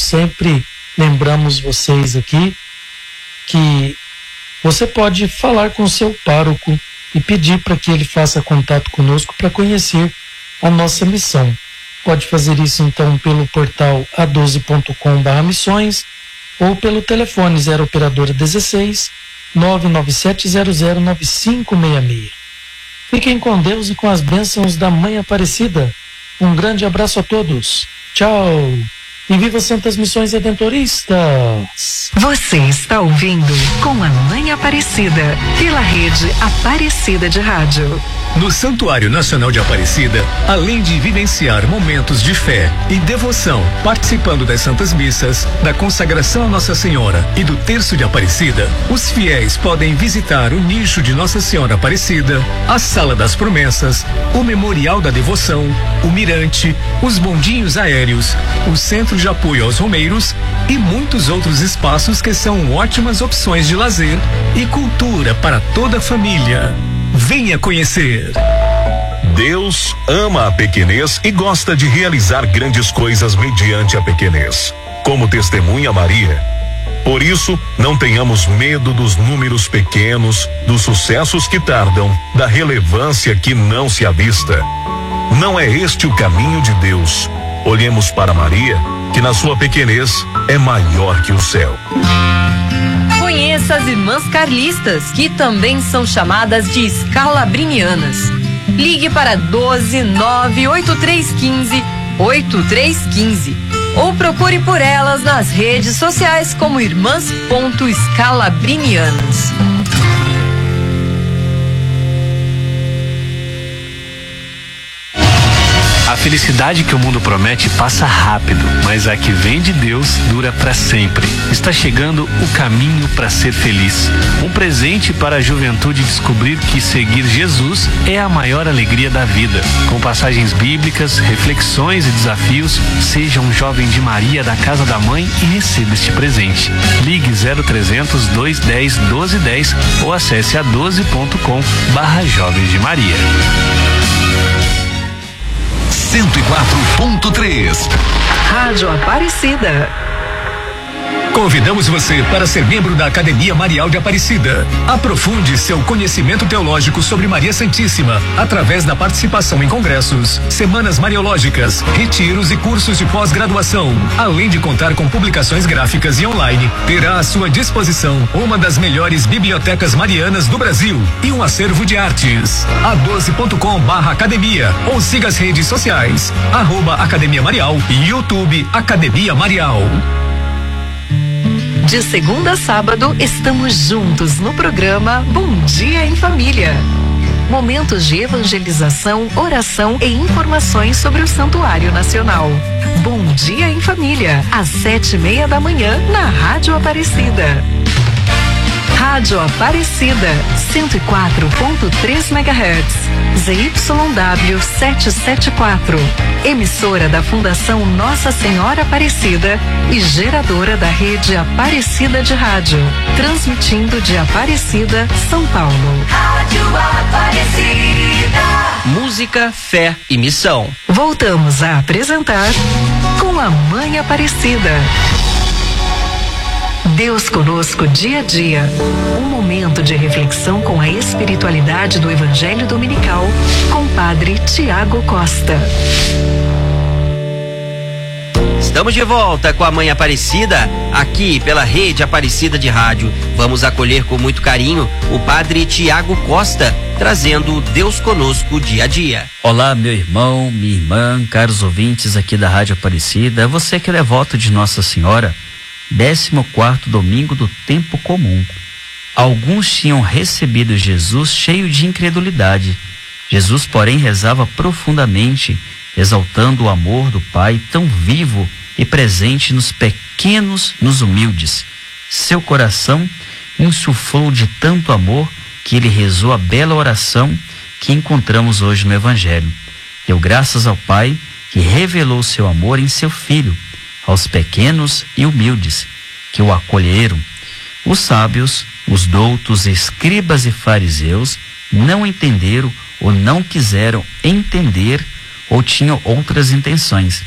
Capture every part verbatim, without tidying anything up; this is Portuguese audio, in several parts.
sempre lembramos vocês aqui que você pode falar com o seu pároco e pedir para que ele faça contato conosco para conhecer a nossa missão. Pode fazer isso então pelo portal a doze ponto com barra missões ou pelo telefone zero operadora dezesseis, nove nove sete zero zero nove cinco seis seis. Fiquem com Deus e com as bênçãos da Mãe Aparecida. Um grande abraço a todos. Tchau. E viva Santas Missões Redentoristas! Você está ouvindo Com a Mãe Aparecida, pela rede Aparecida de Rádio. No Santuário Nacional de Aparecida, além de vivenciar momentos de fé e devoção, participando das Santas Missas, da consagração a Nossa Senhora e do Terço de Aparecida, os fiéis podem visitar o nicho de Nossa Senhora Aparecida, a Sala das Promessas, o Memorial da Devoção, o Mirante, os bondinhos aéreos, o Centro de Apoio aos Romeiros e muitos outros espaços que são ótimas opções de lazer e cultura para toda a família. Venha conhecer. Deus ama a pequenez e gosta de realizar grandes coisas mediante a pequenez, como testemunha Maria. Por isso, não tenhamos medo dos números pequenos, dos sucessos que tardam, da relevância que não se avista. Não é este o caminho de Deus. Olhemos para Maria, que na sua pequenez é maior que o céu. Conheça as irmãs carlistas, que também são chamadas de escalabrinianas. Ligue para doze nove oito três um cinco oito três um cinco ou procure por elas nas redes sociais como irmãs.escalabrinianas. A felicidade que o mundo promete passa rápido, mas a que vem de Deus dura para sempre. Está chegando o caminho para ser feliz. Um presente para a juventude descobrir que seguir Jesus é a maior alegria da vida. Com passagens bíblicas, reflexões e desafios, seja um jovem de Maria da Casa da Mãe e receba este presente. Ligue zero trezentos, dois dez, doze dez ou acesse a doze ponto com barra Jovens de Maria. cento e quatro ponto três Rádio Aparecida. Convidamos você para ser membro da Academia Marial de Aparecida. Aprofunde seu conhecimento teológico sobre Maria Santíssima através da participação em congressos, semanas mariológicas, retiros e cursos de pós-graduação. Além de contar com publicações gráficas e online, terá à sua disposição uma das melhores bibliotecas marianas do Brasil e um acervo de artes. a doze ponto com barra academia ou siga as redes sociais, arroba Academia Marial e YouTube Academia Marial. De segunda a sábado, estamos juntos no programa Bom Dia em Família. Momentos de evangelização, oração e informações sobre o Santuário Nacional. Bom Dia em Família, às sete e meia da manhã, na Rádio Aparecida. Rádio Aparecida, cento e quatro ponto três megahertz, Z Y W setecentos e setenta e quatro, emissora da Fundação Nossa Senhora Aparecida e geradora da rede Aparecida de Rádio, transmitindo de Aparecida, São Paulo. Rádio Aparecida. Música, fé e missão. Voltamos a apresentar Com a Mãe Aparecida. Deus conosco dia a dia. Um momento de reflexão com a espiritualidade do Evangelho Dominical com o Padre Tiago Costa. Estamos de volta com a Mãe Aparecida, aqui pela rede Aparecida de Rádio. Vamos acolher com muito carinho o Padre Tiago Costa, trazendo Deus conosco dia a dia. Olá, meu irmão, minha irmã, caros ouvintes aqui da Rádio Aparecida. É você que é devoto de Nossa Senhora. Décimo quarto domingo do tempo comum. Alguns tinham recebido Jesus cheio de incredulidade. Jesus, porém, rezava profundamente, exaltando o amor do Pai tão vivo e presente nos pequenos, nos humildes. Seu coração insuflou de tanto amor que ele rezou a bela oração que encontramos hoje no Evangelho. Deu graças ao Pai que revelou seu amor em seu Filho, aos pequenos e humildes que o acolheram. Os sábios, os doutos, escribas e fariseus não entenderam ou não quiseram entender ou tinham outras intenções.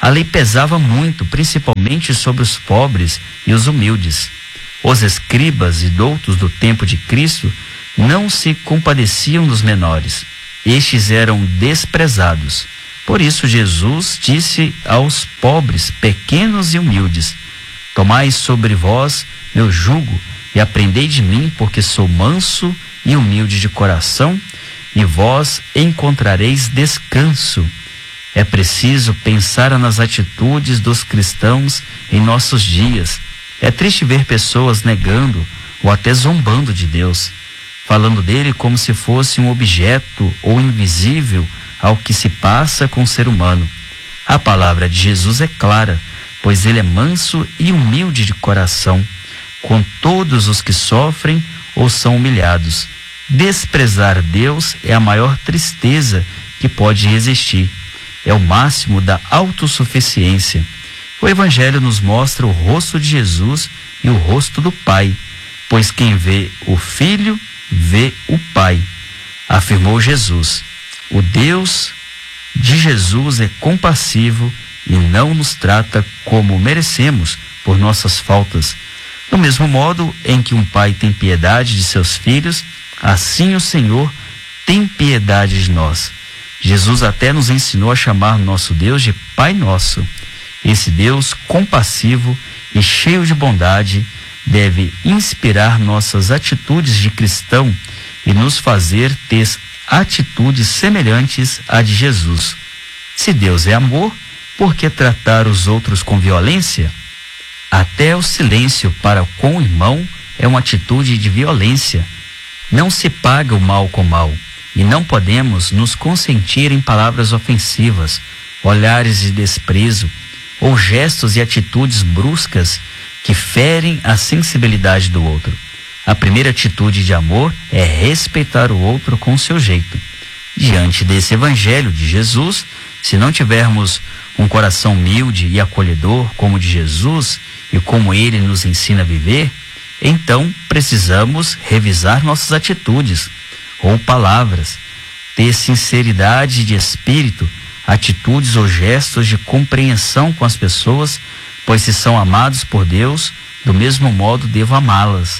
A lei pesava muito, principalmente sobre os pobres e os humildes. Os escribas e doutos do tempo de Cristo não se compadeciam dos menores. Estes eram desprezados. Por isso Jesus disse aos pobres, pequenos e humildes: tomai sobre vós meu jugo e aprendei de mim, porque sou manso e humilde de coração, e vós encontrareis descanso. É preciso pensar nas atitudes dos cristãos em nossos dias. É triste ver pessoas negando ou até zombando de Deus, falando dele como se fosse um objeto ou invisível ao que se passa com o ser humano. A palavra de Jesus é clara, pois ele é manso e humilde de coração com todos os que sofrem ou são humilhados. Desprezar Deus é a maior tristeza que pode existir. É o máximo da autossuficiência. O Evangelho nos mostra o rosto de Jesus e o rosto do Pai, pois quem vê o Filho vê o Pai, afirmou Jesus. O Deus de Jesus é compassivo e não nos trata como merecemos por nossas faltas. Do mesmo modo em que um pai tem piedade de seus filhos, assim o Senhor tem piedade de nós. Jesus até nos ensinou a chamar nosso Deus de Pai Nosso. Esse Deus compassivo e cheio de bondade deve inspirar nossas atitudes de cristão e nos fazer ter atitudes semelhantes à de Jesus. Se Deus é amor, por que tratar os outros com violência? Até o silêncio para com o irmão é uma atitude de violência. Não se paga o mal com mal, e não podemos nos consentir em palavras ofensivas, olhares de desprezo ou gestos e atitudes bruscas que ferem a sensibilidade do outro. A primeira atitude de amor é respeitar o outro com o seu jeito. Diante desse evangelho de Jesus, se não tivermos um coração humilde e acolhedor como o de Jesus e como ele nos ensina a viver, então precisamos revisar nossas atitudes ou palavras, ter sinceridade de espírito, atitudes ou gestos de compreensão com as pessoas, pois se são amados por Deus, do mesmo modo devo amá-las.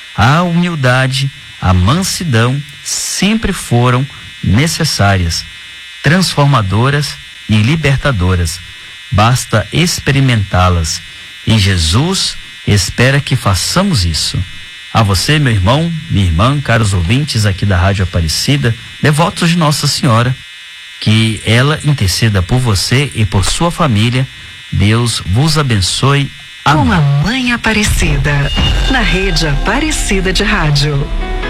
A humildade, a mansidão sempre foram necessárias, transformadoras e libertadoras. Basta experimentá-las. E Jesus espera que façamos isso. A você, meu irmão, minha irmã, caros ouvintes aqui da Rádio Aparecida, devotos de Nossa Senhora, que ela interceda por você e por sua família. Deus vos abençoe. Amém. Com a Mãe Aparecida, na Rede Aparecida de Rádio.